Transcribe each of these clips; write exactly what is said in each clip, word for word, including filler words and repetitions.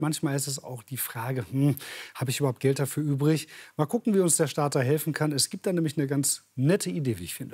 Manchmal ist es auch die Frage, hm, habe ich überhaupt Geld dafür übrig? Mal gucken, wie uns der Staat da helfen kann. Es gibt da nämlich eine ganz nette Idee, wie ich finde.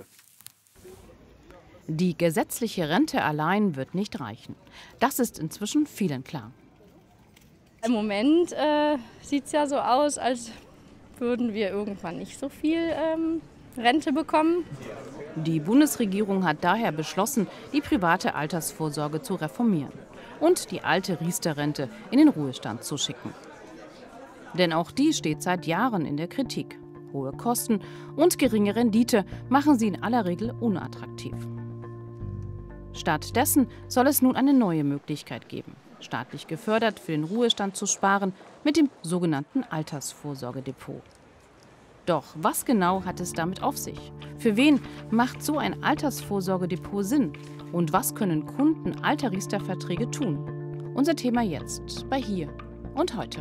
Die gesetzliche Rente allein wird nicht reichen. Das ist inzwischen vielen klar. Im Moment äh, sieht es ja so aus, als würden wir irgendwann nicht so viel ähm, Rente bekommen. Die Bundesregierung hat daher beschlossen, die private Altersvorsorge zu reformieren und die alte Riester-Rente in den Ruhestand zu schicken. Denn auch die steht seit Jahren in der Kritik. Hohe Kosten und geringe Rendite machen sie in aller Regel unattraktiv. Stattdessen soll es nun eine neue Möglichkeit geben, staatlich gefördert für den Ruhestand zu sparen mit dem sogenannten Altersvorsorgedepot. Doch was genau hat es damit auf sich? Für wen macht so ein Altersvorsorgedepot Sinn? Und was können Kunden alter Riester-Verträge tun? Unser Thema jetzt bei Hier und Heute.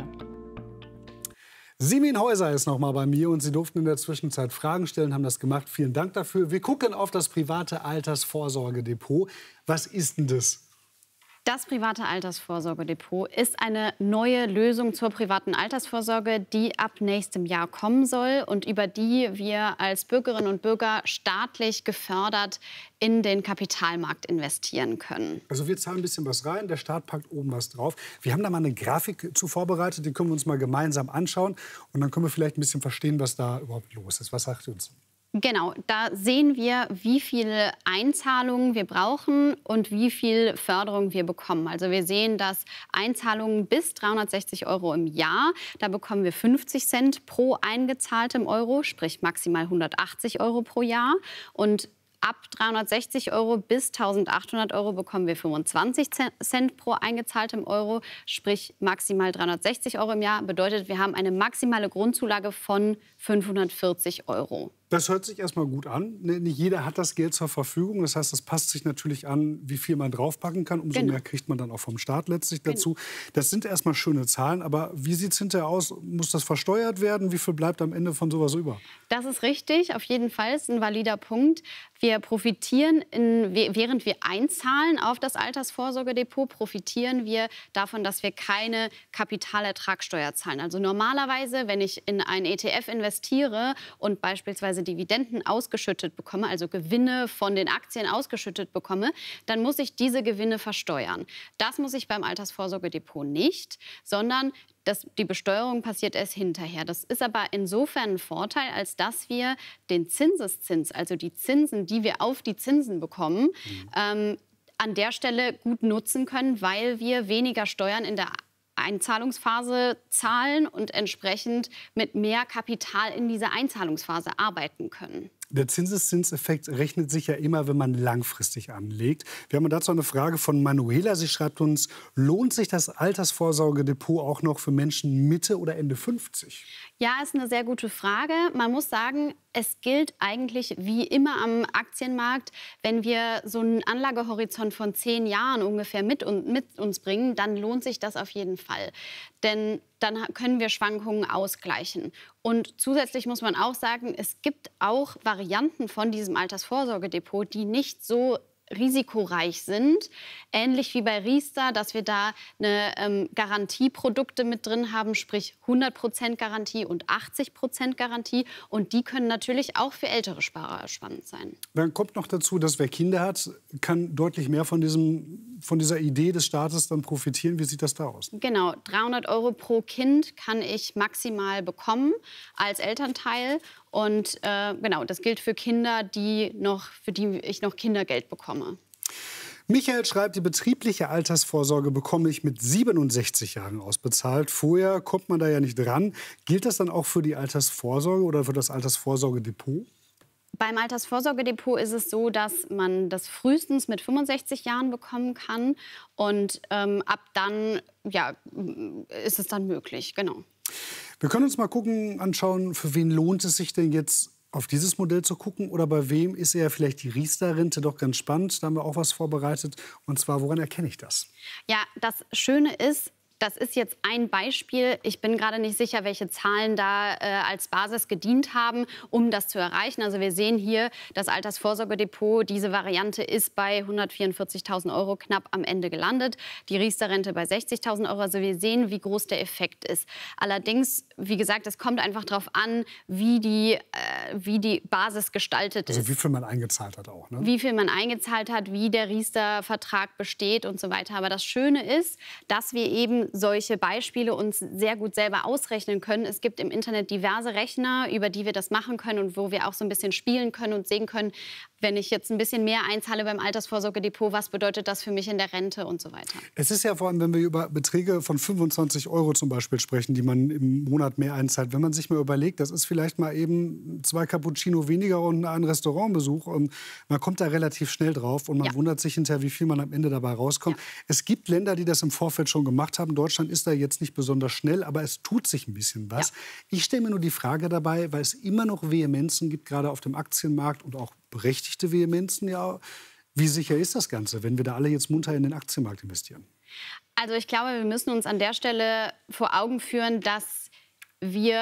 Simin Häuser ist noch mal bei mir und Sie durften in der Zwischenzeit Fragen stellen, haben das gemacht. Vielen Dank dafür. Wir gucken auf das private Altersvorsorgedepot. Was ist denn das? Das private Altersvorsorgedepot ist eine neue Lösung zur privaten Altersvorsorge, die ab nächstem Jahr kommen soll und über die wir als Bürgerinnen und Bürger staatlich gefördert in den Kapitalmarkt investieren können. Also wir zahlen ein bisschen was rein, der Staat packt oben was drauf. Wir haben da mal eine Grafik zu vorbereitet, die können wir uns mal gemeinsam anschauen. Und dann können wir vielleicht ein bisschen verstehen, was da überhaupt los ist. Was sagt ihr uns? Genau, da sehen wir, wie viele Einzahlungen wir brauchen und wie viel Förderung wir bekommen. Also wir sehen, dass Einzahlungen bis dreihundertsechzig Euro im Jahr, da bekommen wir fünfzig Cent pro eingezahltem Euro, sprich maximal hundertachtzig Euro pro Jahr. Und ab dreihundertsechzig Euro bis eintausendachthundert Euro bekommen wir fünfundzwanzig Cent pro eingezahltem Euro, sprich maximal dreihundertsechzig Euro im Jahr. Bedeutet, wir haben eine maximale Grundzulage von fünfhundertvierzig Euro. Das hört sich erstmal gut an. Nicht jeder hat das Geld zur Verfügung. Das heißt, das passt sich natürlich an, wie viel man draufpacken kann. Umso Genau. mehr kriegt man dann auch vom Staat letztlich dazu. Genau. Das sind erstmal schöne Zahlen. Aber wie sieht es hinterher aus? Muss das versteuert werden? Wie viel bleibt am Ende von sowas über? Das ist richtig. Auf jeden Fall ist ein valider Punkt. Wir profitieren, in, während wir einzahlen auf das Altersvorsorgedepot, profitieren wir davon, dass wir keine Kapitalertragssteuer zahlen. Also normalerweise, wenn ich in ein E T F investiere und beispielsweise Dividenden ausgeschüttet bekomme, also Gewinne von den Aktien ausgeschüttet bekomme, dann muss ich diese Gewinne versteuern. Das muss ich beim Altersvorsorgedepot nicht, sondern das, die Besteuerung passiert erst hinterher. Das ist aber insofern ein Vorteil, als dass wir den Zinseszins, also die Zinsen, die wir auf die Zinsen bekommen, mhm. ähm, an der Stelle gut nutzen können, weil wir weniger Steuern in der Einzahlungsphase zahlen und entsprechend mit mehr Kapital in dieser Einzahlungsphase arbeiten können. Der Zinseszinseffekt rechnet sich ja immer, wenn man langfristig anlegt. Wir haben dazu eine Frage von Manuela. Sie schreibt uns, lohnt sich das Altersvorsorgedepot auch noch für Menschen Mitte oder Ende fünfzig? Ja, ist eine sehr gute Frage. Man muss sagen, es gilt eigentlich wie immer am Aktienmarkt, wenn wir so einen Anlagehorizont von zehn Jahren ungefähr mit, und, mit uns bringen, dann lohnt sich das auf jeden Fall. Denn dann können wir Schwankungen ausgleichen. Und zusätzlich muss man auch sagen, es gibt auch Varianten von diesem Altersvorsorgedepot, die nicht so risikoreich sind, ähnlich wie bei Riester, dass wir da eine ähm, Garantieprodukte mit drin haben, sprich hundert Prozent Garantie und achtzig Prozent Garantie. Und die können natürlich auch für ältere Sparer spannend sein. Dann kommt noch dazu, dass wer Kinder hat, kann deutlich mehr von, diesem, von dieser Idee des Staates dann profitieren. Wie sieht das da aus? Genau, dreihundert Euro pro Kind kann ich maximal bekommen als Elternteil. Und äh, genau, das gilt für Kinder, die noch, für die ich noch Kindergeld bekomme. Michael schreibt, die betriebliche Altersvorsorge bekomme ich mit siebenundsechzig Jahren ausbezahlt. Vorher kommt man da ja nicht dran. Gilt das dann auch für die Altersvorsorge oder für das Altersvorsorgedepot? Beim Altersvorsorgedepot ist es so, dass man das frühestens mit fünfundsechzig Jahren bekommen kann. Und ähm, ab dann ja, ist es dann möglich, genau. Wir können uns mal gucken, anschauen, für wen lohnt es sich denn jetzt auf dieses Modell zu gucken oder bei wem ist eher vielleicht die Riester-Rente doch ganz spannend. Da haben wir auch was vorbereitet. Und zwar, woran erkenne ich das? Ja, das Schöne ist, Das ist jetzt ein Beispiel. Ich bin gerade nicht sicher, welche Zahlen da äh, als Basis gedient haben, um das zu erreichen. Also wir sehen hier, das Altersvorsorgedepot, diese Variante ist bei hundertvierundvierzigtausend Euro knapp am Ende gelandet. Die Riester-Rente bei sechzigtausend Euro. Also wir sehen, wie groß der Effekt ist. Allerdings, wie gesagt, es kommt einfach darauf an, wie die, äh, wie die Basis gestaltet ist. Also wie viel man eingezahlt hat auch, ne? Wie viel man eingezahlt hat, wie der Riester-Vertrag besteht und so weiter. Aber das Schöne ist, dass wir eben solche Beispiele uns sehr gut selber ausrechnen können. Es gibt im Internet diverse Rechner, über die wir das machen können und wo wir auch so ein bisschen spielen können und sehen können, wenn ich jetzt ein bisschen mehr einzahle beim Altersvorsorgedepot, was bedeutet das für mich in der Rente und so weiter. Es ist ja vor allem, wenn wir über Beträge von fünfundzwanzig Euro zum Beispiel sprechen, die man im Monat mehr einzahlt, wenn man sich mal überlegt, das ist vielleicht mal eben zwei Cappuccino weniger und ein Restaurantbesuch. Und man kommt da relativ schnell drauf und man ja. wundert sich hinterher, wie viel man am Ende dabei rauskommt. Ja. Es gibt Länder, die das im Vorfeld schon gemacht haben. Deutschland ist da jetzt nicht besonders schnell, aber es tut sich ein bisschen was. Ja. Ich stelle mir nur die Frage dabei, weil es immer noch Vehemenzen gibt, gerade auf dem Aktienmarkt und auch berechtigte Vehemenzen, ja, wie sicher ist das Ganze, wenn wir da alle jetzt munter in den Aktienmarkt investieren? Also ich glaube, wir müssen uns an der Stelle vor Augen führen, dass wir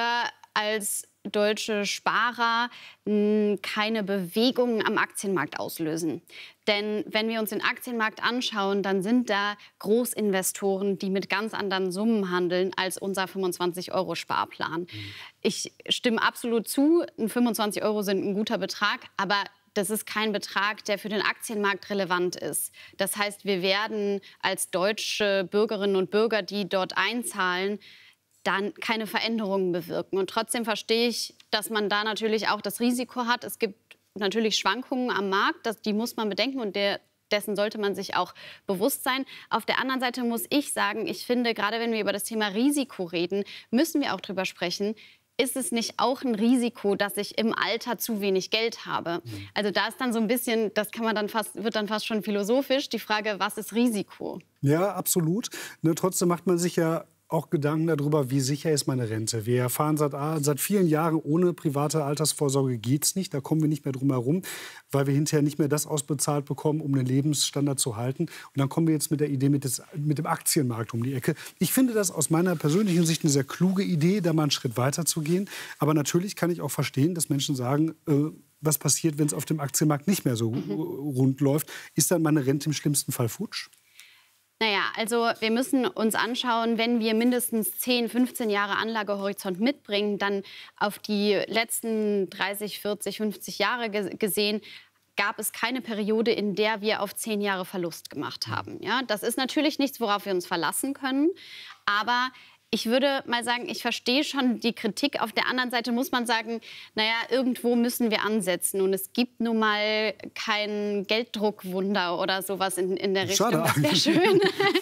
als deutsche Sparer mh, keine Bewegungen am Aktienmarkt auslösen. Denn wenn wir uns den Aktienmarkt anschauen, dann sind da Großinvestoren, die mit ganz anderen Summen handeln als unser fünfundzwanzig Euro Sparplan. Mhm. Ich stimme absolut zu, fünfundzwanzig Euro sind ein guter Betrag, aber das ist kein Betrag, der für den Aktienmarkt relevant ist. Das heißt, wir werden als deutsche Bürgerinnen und Bürger, die dort einzahlen, dann keine Veränderungen bewirken. Und trotzdem verstehe ich, dass man da natürlich auch das Risiko hat. Es gibt natürlich Schwankungen am Markt, das, die muss man bedenken und der, dessen sollte man sich auch bewusst sein. Auf der anderen Seite muss ich sagen, ich finde, gerade wenn wir über das Thema Risiko reden, müssen wir auch drüber sprechen, ist es nicht auch ein Risiko, dass ich im Alter zu wenig Geld habe? Mhm. Also da ist dann so ein bisschen, das kann man dann fast, wird dann fast schon philosophisch, die Frage, was ist Risiko? Ja, absolut. Ne, trotzdem macht man sich ja auch Gedanken darüber, wie sicher ist meine Rente. Wir erfahren seit, seit vielen Jahren, ohne private Altersvorsorge geht es nicht. Da kommen wir nicht mehr drum herum, weil wir hinterher nicht mehr das ausbezahlt bekommen, um den Lebensstandard zu halten. Und dann kommen wir jetzt mit der Idee mit, des, mit dem Aktienmarkt um die Ecke. Ich finde das aus meiner persönlichen Sicht eine sehr kluge Idee, da mal einen Schritt weiter zu gehen. Aber natürlich kann ich auch verstehen, dass Menschen sagen, äh, was passiert, wenn es auf dem Aktienmarkt nicht mehr so mhm. rund läuft. Ist dann meine Rente im schlimmsten Fall futsch? Naja, also wir müssen uns anschauen, wenn wir mindestens zehn, fünfzehn Jahre Anlagehorizont mitbringen, dann auf die letzten dreißig, vierzig, fünfzig Jahre gesehen, gab es keine Periode, in der wir auf zehn Jahre Verlust gemacht haben. Ja, das ist natürlich nichts, worauf wir uns verlassen können, aber ich würde mal sagen, ich verstehe schon die Kritik. Auf der anderen Seite muss man sagen, naja, irgendwo müssen wir ansetzen. Und es gibt nun mal kein Gelddruckwunder oder sowas in, in der Richtung. Das wäre schön.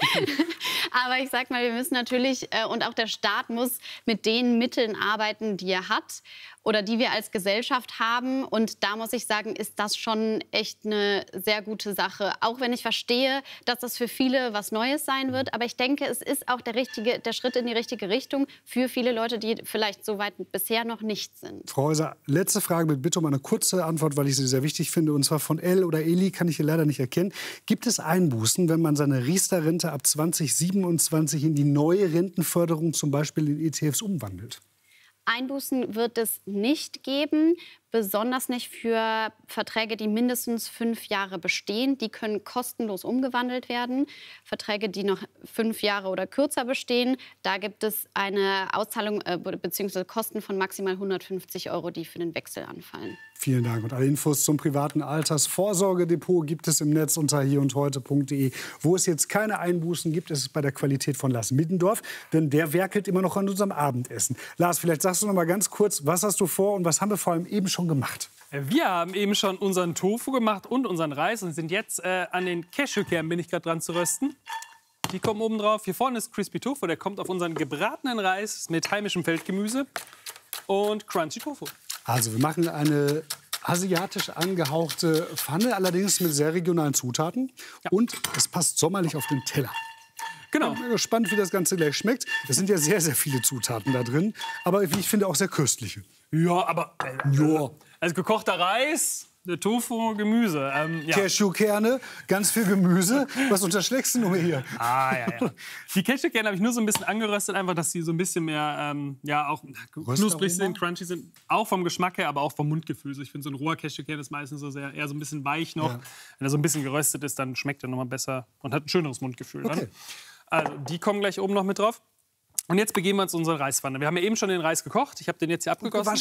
Aber ich sag mal, wir müssen natürlich, äh, und auch der Staat muss mit den Mitteln arbeiten, die er hat oder die wir als Gesellschaft haben. Und da muss ich sagen, ist das schon echt eine sehr gute Sache. Auch wenn ich verstehe, dass das für viele was Neues sein wird. Aber ich denke, es ist auch der, richtige, der Schritt in die richtige Richtung für viele Leute, die vielleicht so weit bisher noch nicht sind. Frau Häuser, letzte Frage mit Bitte um eine kurze Antwort, weil ich sie sehr wichtig finde. Und zwar von El oder Eli, kann ich hier leider nicht erkennen. Gibt es Einbußen, wenn man seine Riester-Rente ab zwanzig siebenundzwanzig in die neue Rentenförderung, zum Beispiel in E T Fs, umwandelt? Einbußen wird es nicht geben, besonders nicht für Verträge, die mindestens fünf Jahre bestehen. Die können kostenlos umgewandelt werden. Verträge, die noch fünf Jahre oder kürzer bestehen, da gibt es eine Auszahlung äh, bzw. Kosten von maximal hundertfünfzig Euro, die für den Wechsel anfallen. Vielen Dank. Und alle Infos zum privaten Altersvorsorgedepot gibt es im Netz unter hier und heute punkt de. Wo es jetzt keine Einbußen gibt, ist es bei der Qualität von Lars Middendorf, denn der werkelt immer noch an unserem Abendessen. Lars, vielleicht sagst du noch mal ganz kurz, was hast du vor und was haben wir vor allem eben schon gemacht? Wir haben eben schon unseren Tofu gemacht und unseren Reis und sind jetzt äh, an den Cashewkernen, bin ich gerade dran zu rösten. Die kommen oben drauf. Hier vorne ist Crispy Tofu, der kommt auf unseren gebratenen Reis mit heimischem Feldgemüse und Crunchy Tofu. Also wir machen eine asiatisch angehauchte Pfanne, allerdings mit sehr regionalen Zutaten. Ja. Und es passt sommerlich auf den Teller. Genau. Ich bin gespannt, wie das Ganze gleich schmeckt. Es sind ja sehr, sehr viele Zutaten da drin, aber wie ich finde auch sehr köstliche. Ja, aber äh, ja. Also gekochter Reis, Der Tofu, Gemüse. Ähm, ja. Cashewkerne, ganz viel Gemüse. Was unterschlägst du nur hier? Ah, ja, ja. Die Cashewkerne habe ich nur so ein bisschen angeröstet, einfach, dass sie so ein bisschen mehr, ähm, ja, auch knusprig sind, crunchy sind. Auch vom Geschmack her, aber auch vom Mundgefühl. Ich finde, so ein roher Cashewkern ist meistens so sehr, eher so ein bisschen weich noch. Ja. Wenn er so ein bisschen geröstet ist, dann schmeckt er noch mal besser und hat ein schöneres Mundgefühl. Okay. Dann. Also, die kommen gleich oben noch mit drauf. Und jetzt begeben wir uns in unsere Reispfanne. Wir haben ja eben schon den Reis gekocht. Ich habe den jetzt hier abgegossen.